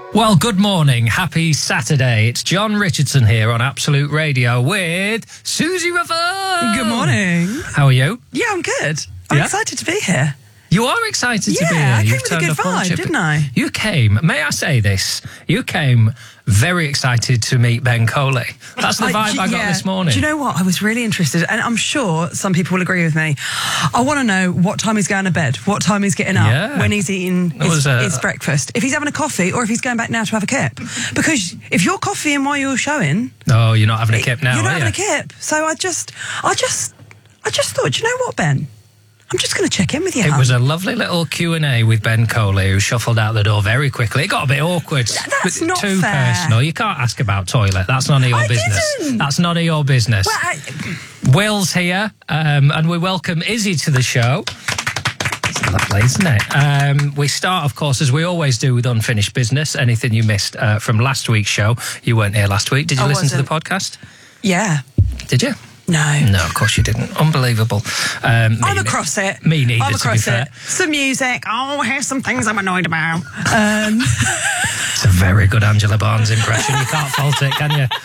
Well, good morning. Happy Saturday. It's John Richardson here on Absolute Radio with Susie Ravone. Good morning. How are you? Yeah, I'm good. I'm excited to be here. You are excited to be here. Yeah, I came You've with a turned good up on vibe, Chip. didn't I? You came, may I say this, you came very excited to meet Ben Coley. That's the vibe I got this morning. Do you know what? I was really interested, and I'm sure some people will agree with me. I want to know what time he's going to bed, what time he's getting up, when he's eating his breakfast, if he's having a coffee or if he's going back now to have a kip. Because if you're coffeeing while you're showing... Oh, you're not having a kip now, You're not are having a kip. So I just thought, do you know what, Ben? I'm just going to check in with you. It was a lovely little Q&A with Ben Coley, who shuffled out the door very quickly. It got a bit awkward. That's not too fair. Personal. You can't ask about toilet. That's none of your business. Didn't. That's none of your business. Well, Will's here, and we welcome Izzy to the show. It's lovely, isn't it? We start, of course, as we always do, with unfinished business. Anything you missed from last week's show. You weren't here last week. Did you listen to the podcast? Yeah. Did you? No, of course you didn't. Unbelievable. I'm across it. Me neither, I'm to be across fair. it. Some music. Oh, here's some things I'm annoyed about. It's a very good Angela Barnes impression. You can't fault it,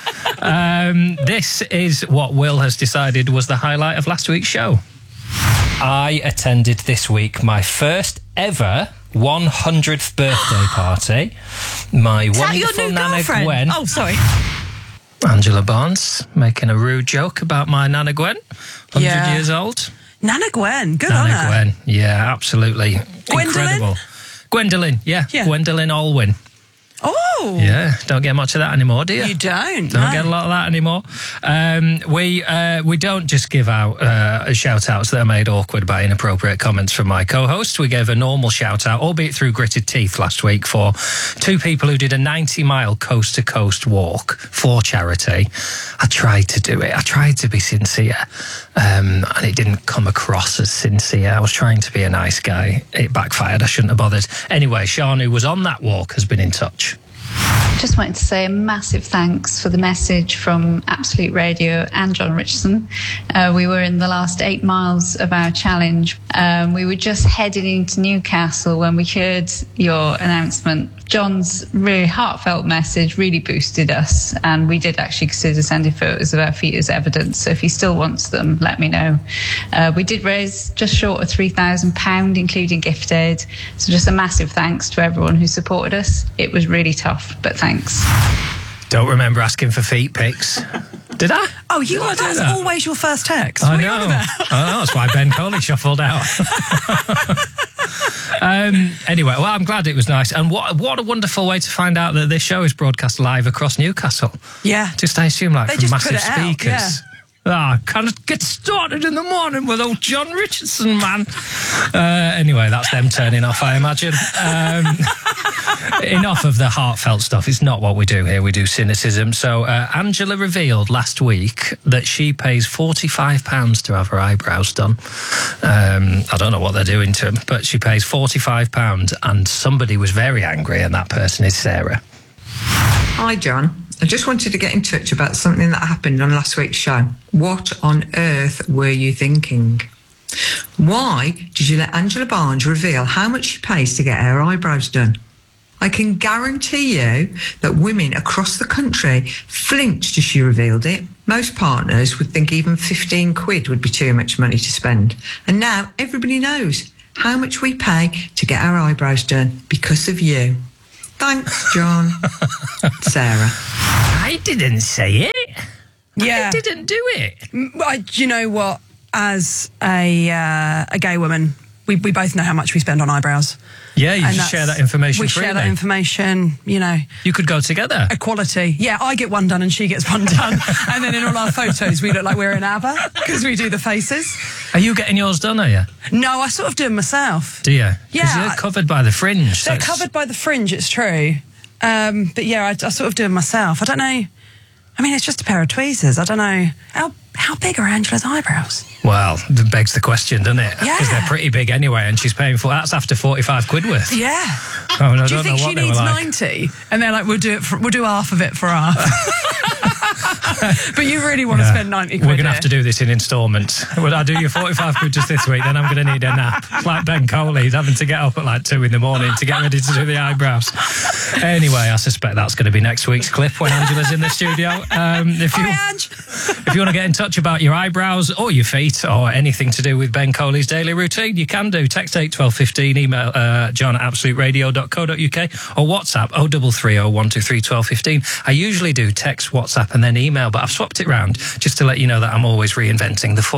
can you? This is what Will has decided was the highlight of last week's show. I attended this week my first ever 100th birthday party. My wonderful Nana Gwen. Oh, sorry. Angela Barnes making a rude joke about my Nana Gwen, 100 years old. Nana Gwen, good on her. Nana Gwen, yeah, absolutely. Gwendolyn? Incredible. Gwendolyn, yeah. Gwendolyn Allwyn. Oh. Yeah, don't get much of that anymore, do you? You don't. Don't get a lot of that anymore. We don't just give out shout-outs that are made awkward by inappropriate comments from my co-host. We gave a normal shout-out, albeit through gritted teeth, last week for two people who did a 90-mile coast-to-coast walk for charity. I tried to do it. I tried to be sincere, and it didn't come across as sincere. I was trying to be a nice guy. It backfired. I shouldn't have bothered. Anyway, Sean, who was on that walk, has been in touch. Just wanted to say a massive thanks for the message from Absolute Radio and John Richardson. We were in the last 8 miles of our challenge. We were just heading into Newcastle when we heard your announcement. John's really heartfelt message really boosted us, and we did actually consider sending photos of our feet as evidence. So if he still wants them, let me know. We did raise just short of £3,000, including gift aid. So just a massive thanks to everyone who supported us. It was really tough, but thanks. Don't remember asking for feet pics. Did I? Oh, that's always your first text. I know. That's why Ben Coley shuffled out. Anyway, well, I'm glad it was nice. And what a wonderful way to find out that this show is broadcast live across Newcastle. Yeah. I assume, They from just massive put it out, speakers. Kind of get started in the morning with old John Richardson, man. Anyway, that's them turning off, I imagine. Enough of the heartfelt stuff. It's not what we do here. We do cynicism. So Angela revealed last week that she pays £45 to have her eyebrows done. I don't know what they're doing to them, but she pays £45, and somebody was very angry, and that person is Sarah. Hi, John. I just wanted to get in touch about something that happened on last week's show. What on earth were you thinking? Why did you let Angela Barnes reveal how much she pays to get her eyebrows done? I can guarantee you that women across the country flinched as she revealed it. Most partners would think even 15 quid would be too much money to spend. And now everybody knows how much we pay to get our eyebrows done because of you. Thanks, John. Sarah. I didn't say it. Yeah. I didn't do it. Do you know what? As a gay woman, we both know how much we spend on eyebrows. Yeah, you just share that information freely. We share that information, You could go together. Equality. Yeah, I get one done and she gets one done. And then in all our photos, we look like we're in ABBA because we do the faces. Are you getting yours done, are you? No, I sort of do them myself. Do you? Yeah. Because you're covered by the fringe. They're covered by the fringe, it's true. But yeah, I sort of do them myself. I don't know. I mean, it's just a pair of tweezers. I don't know. How big are Angela's eyebrows? Well, that begs the question, doesn't it? Yeah. Because they're pretty big anyway, and she's paying for that's after 45 quid worth. Yeah. I mean, do you think she needs 90? And they're like, we'll do half of it for half. But you really want to spend 90 quid. We're going to have to do this in instalments. Well, I do you 45 quid just this week, then I'm going to need a nap. It's like Ben Coley, he's having to get up at like 2 in the morning to get ready to do the eyebrows. Anyway, I suspect that's going to be next week's clip when Angela's in the studio. If you want to get in touch about your eyebrows or your feet or anything to do with Ben Coley's daily routine, you can do. Text 81215, email john@absoluteradio.co.uk or WhatsApp 0330 123 1215. I usually do text, WhatsApp and then email, but I've swapped it round just to let you know that I'm always reinventing the